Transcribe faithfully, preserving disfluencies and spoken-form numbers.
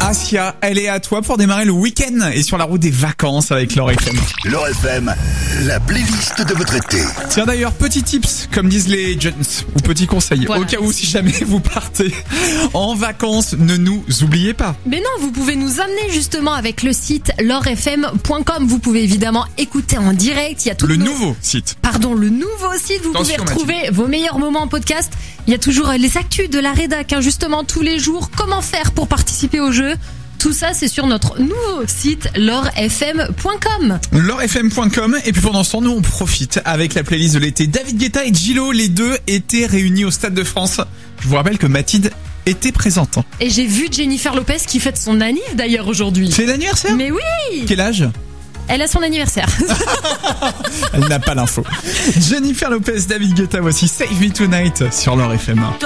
Asia, elle est à toi pour démarrer le week-end et sur la route des vacances avec L'Or F M. L'Or F M, la playlist de votre été. Tiens d'ailleurs, petit tips, comme disent les jeunes, ou petit conseil, Voilà. au cas où si jamais vous partez en vacances, ne nous oubliez pas. Mais non, vous pouvez nous amener justement avec le site lor f m point com. Vous pouvez évidemment écouter en direct. Il y a tout Le nos... nouveau site. Pardon, le nouveau site. Vous Attention, pouvez retrouver vos meilleurs moments en podcast. Il y a toujours les actus de la rédac, hein, justement tous les jours. Comment faire pour participer au jeu? Tout ça, c'est sur notre nouveau site lor f m point com. lor f m point com. Et puis pendant ce temps, nous on profite avec la playlist de l'été. David Guetta et Gillo, les deux étaient réunis au Stade de France. Je vous rappelle que Mathilde était présente. Et j'ai vu Jennifer Lopez qui fête son anniv d'ailleurs aujourd'hui. C'est l'anniversaire? Mais oui, Quel âge? elle a son anniversaire. Elle n'a pas l'info. Jennifer Lopez, David Guetta, voici Save Me Tonight sur L'Or F M.